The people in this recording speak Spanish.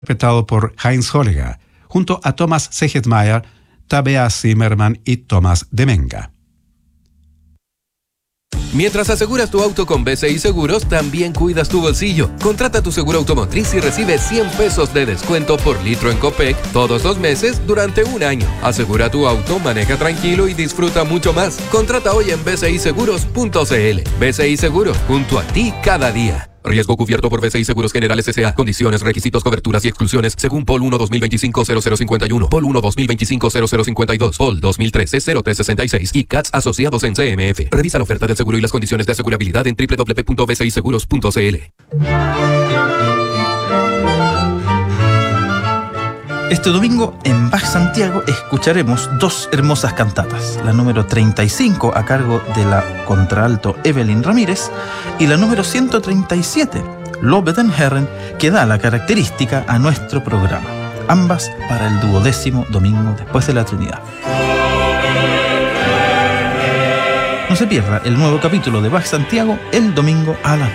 interpretado por Heinz Holliger, junto a Thomas Segetmeier, Tabea Zimmerman y Thomas Demenga. Mientras aseguras tu auto con BCI Seguros, también cuidas tu bolsillo. Contrata tu seguro automotriz y recibe 100 pesos de descuento por litro en Copec todos los meses durante un año. Asegura tu auto, maneja tranquilo y disfruta mucho más. Contrata hoy en bciseguros.cl. BCI Seguros, junto a ti cada día. Riesgo cubierto por BCI Seguros Generales S.A. Condiciones, requisitos, coberturas y exclusiones según POL 1 2025-0051, POL 1 2025-0052, POL 2013-0366 y CATS asociados en CMF. Revisa la oferta del seguro y las condiciones de asegurabilidad en www.bciseguros.cl. Este domingo en Bach Santiago escucharemos dos hermosas cantatas, la número 35 a cargo de la contralto Evelyn Ramírez y la número 137, Lobe den Herren, que da la característica a nuestro programa, ambas para el 12º domingo después de la Trinidad. No se pierda el nuevo capítulo de Bach Santiago el domingo a las